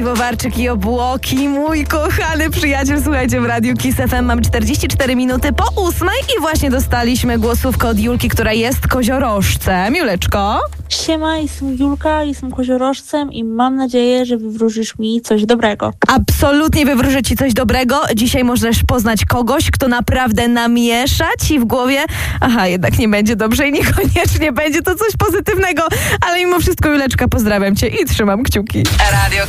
Wowarczyk i obłoki, mój kochany przyjaciel, słuchajcie, w Radiu Kiss FM mamy 44 minuty po 8 i właśnie dostaliśmy głosówkę od Julki, która jest koziorożcem. Juleczko? Siema, jestem Julka, jestem koziorożcem i mam nadzieję, że wywróżysz mi coś dobrego. Absolutnie wywróżę ci coś dobrego. Dzisiaj możesz poznać kogoś, kto naprawdę namiesza ci w głowie. Aha, jednak nie będzie dobrze i niekoniecznie będzie to coś pozytywnego, ale mimo wszystko, Juleczka, pozdrawiam cię i trzymam kciuki. Radio